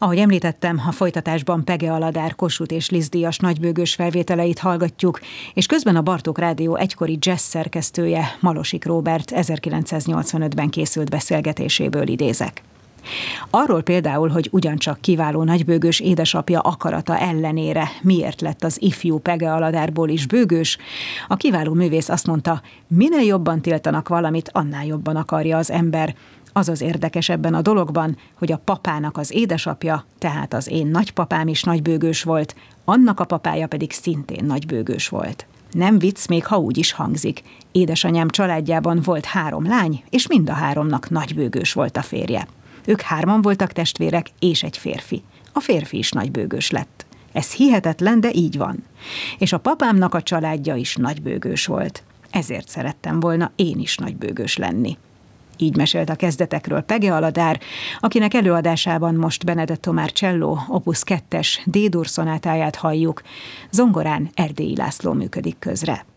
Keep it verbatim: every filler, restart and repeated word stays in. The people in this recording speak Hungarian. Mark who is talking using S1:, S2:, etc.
S1: Ahogy említettem, a folytatásban Pege Aladár Kossuth és Liszt díjas nagybőgős felvételeit hallgatjuk, és közben a Bartók Rádió egykori jazz szerkesztője, Malosik Róbert ezerkilencszáznyolcvanötben készült beszélgetéséből idézek. Arról például, hogy ugyancsak kiváló nagybőgős édesapja akarata ellenére miért lett az ifjú Pege Aladárból is bőgős, a kiváló művész azt mondta, minél jobban tiltanak valamit, annál jobban akarja az ember. Az az érdekes ebben a dologban, hogy a papának az édesapja, tehát az én nagypapám is nagybőgős volt, annak a papája pedig szintén nagybőgős volt. Nem vicc, még ha úgy is hangzik. Édesanyám családjában volt három lány, és mind a háromnak nagybőgős volt a férje. Ők hárman voltak testvérek, és egy férfi. A férfi is nagybőgős lett. Ez hihetetlen, de így van. És a papámnak a családja is nagybőgős volt. Ezért szerettem volna én is nagybőgős lenni. Így mesélt a kezdetekről Pege Aladár, akinek előadásában most Benedetto Marcello Opus kettes D-dur szonátáját halljuk, zongorán Erdélyi László működik közre.